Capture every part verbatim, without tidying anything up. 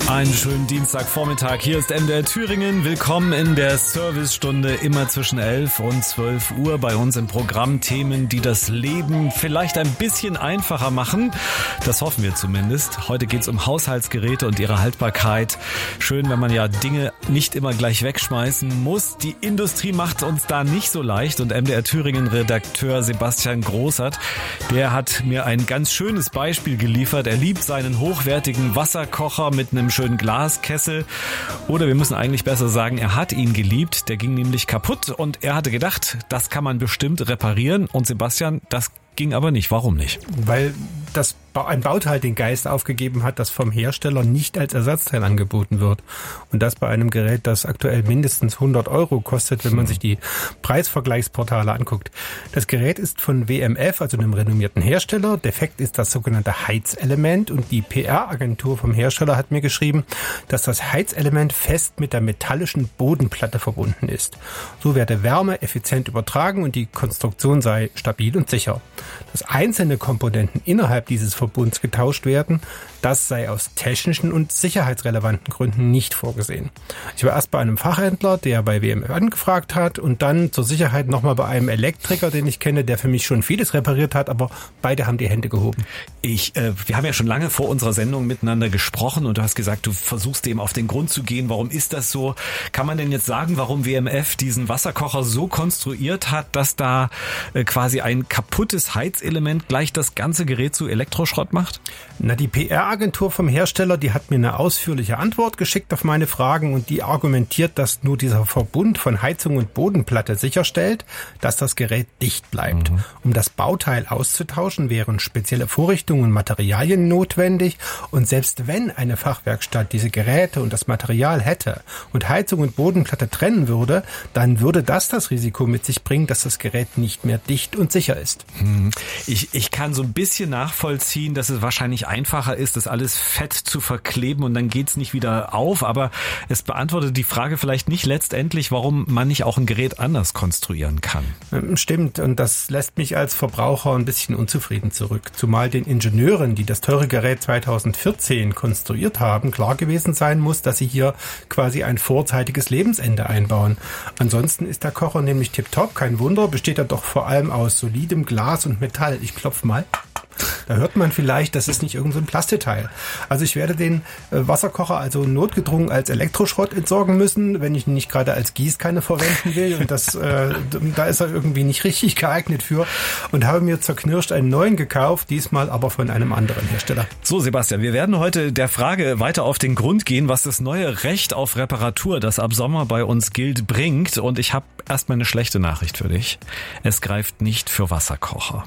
Einen schönen Dienstagvormittag. Hier ist M D R Thüringen. Willkommen in der Servicestunde, immer zwischen elf und zwölf Uhr. Bei uns im Programm Themen, die das Leben vielleicht ein bisschen einfacher machen. Das hoffen wir zumindest. Heute geht es um Haushaltsgeräte und ihre Haltbarkeit. Schön, wenn man ja Dinge nicht immer gleich wegschmeißen muss. Die Industrie macht uns da nicht so leicht. Und M D R Thüringen-Redakteur Sebastian Großert, der hat mir ein ganz schönes Beispiel geliefert. Er liebt seinen hochwertigen Wasserkocher mit einem schönen Glaskessel. Oder wir müssen eigentlich besser sagen, er hat ihn geliebt. Der ging nämlich kaputt und er hatte gedacht, das kann man bestimmt reparieren. Und Sebastian, das ging aber nicht. Warum nicht? Weil das ein Bauteil den Geist aufgegeben hat, das vom Hersteller nicht als Ersatzteil angeboten wird. Und das bei einem Gerät, das aktuell mindestens hundert Euro kostet, wenn man sich die Preisvergleichsportale anguckt. Das Gerät ist von W M F, also einem renommierten Hersteller. Defekt ist das sogenannte Heizelement und die P R-Agentur vom Hersteller hat mir geschrieben, dass das Heizelement fest mit der metallischen Bodenplatte verbunden ist. So werde Wärme effizient übertragen und die Konstruktion sei stabil und sicher. Dass einzelne Komponenten innerhalb dieses Verbunds getauscht werden, das sei aus technischen und sicherheitsrelevanten Gründen nicht vorgesehen. Ich war erst bei einem Fachhändler, der bei W M F angefragt hat und dann zur Sicherheit nochmal bei einem Elektriker, den ich kenne, der für mich schon vieles repariert hat, aber beide haben die Hände gehoben. Ich, äh, wir haben ja schon lange vor unserer Sendung miteinander gesprochen und du hast gesagt, du versuchst dem auf den Grund zu gehen. Warum ist das so? Kann man denn jetzt sagen, warum W M F diesen Wasserkocher so konstruiert hat, dass da äh, quasi ein kaputtes Heizelement gleich das ganze Gerät zu Elektroschrott macht? Na, die P R-Agentur vom Hersteller, die hat mir eine ausführliche Antwort geschickt auf meine Fragen und die argumentiert, dass nur dieser Verbund von Heizung und Bodenplatte sicherstellt, dass das Gerät dicht bleibt. Mhm. Um das Bauteil auszutauschen, wären spezielle Vorrichtungen und Materialien notwendig und selbst wenn eine Fachwerkstatt diese Geräte und das Material hätte und Heizung und Bodenplatte trennen würde, dann würde das das Risiko mit sich bringen, dass das Gerät nicht mehr dicht und sicher ist. Mhm. Ich, ich kann so ein bisschen nachvollziehen, dass es wahrscheinlich einfacher ist, das alles fett zu verkleben und dann geht's nicht wieder auf, aber es beantwortet die Frage vielleicht nicht letztendlich, warum man nicht auch ein Gerät anders konstruieren kann. Stimmt, und das lässt mich als Verbraucher ein bisschen unzufrieden zurück, zumal den Ingenieuren, die das teure Gerät zweitausendvierzehn konstruiert haben, klar gewesen sein muss, dass sie hier quasi ein vorzeitiges Lebensende einbauen. Ansonsten ist der Kocher nämlich tipptopp, kein Wunder, besteht er doch vor allem aus solidem Glas und Metall. Ich klopfe mal. Da hört man vielleicht, das ist nicht irgend so ein Plastikteil. Also ich werde den äh, Wasserkocher also notgedrungen als Elektroschrott entsorgen müssen, wenn ich ihn nicht gerade als Gießkanne verwenden will. Und das, äh, da ist er irgendwie nicht richtig geeignet für. Und habe mir zerknirscht einen neuen gekauft, diesmal aber von einem anderen Hersteller. So, Sebastian, wir werden heute der Frage weiter auf den Grund gehen, was das neue Recht auf Reparatur, das ab Sommer bei uns gilt, bringt. Und ich habe erstmal eine schlechte Nachricht für dich. Es greift nicht für Wasserkocher.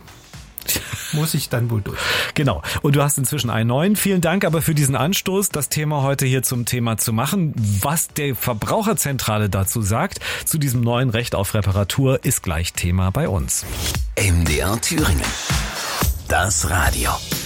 Muss ich dann wohl durch. Genau. Und du hast inzwischen einen neuen. Vielen Dank aber für diesen Anstoß, das Thema heute hier zum Thema zu machen. Was der Verbraucherzentrale dazu sagt, zu diesem neuen Recht auf Reparatur, ist gleich Thema bei uns. M D R Thüringen. Das Radio.